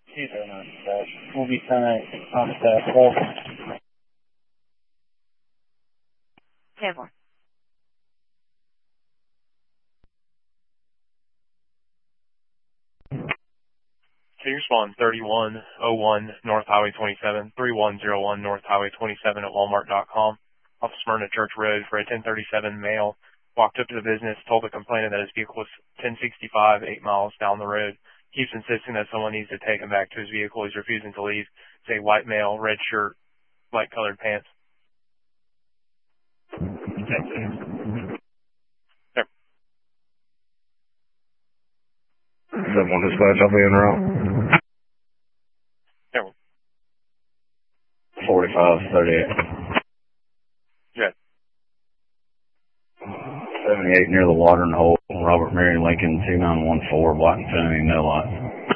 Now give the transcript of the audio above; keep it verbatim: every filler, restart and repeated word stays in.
two zero nine dash. We'll be sending on staff. Well, ten four. Clear spawn thirty-one oh one North Highway twenty-seven, thirty-one oh one North Highway twenty-seven at walmart dot com. Off Smyrna Church Road for a ten thirty-seven male. Walked up to the business, told the complainant that his vehicle was ten sixty-five, eight miles down the road. Keeps insisting that someone needs to take him back to his vehicle. He's refusing to leave. It's a white male, red shirt, light colored pants. Yep. seven one dispatch, I'll be in route. Yep. forty-five thirty-eight. Good. seventy-eight near the watering hole. Robert Mary Lincoln two nine one four, Black Infinity, no light.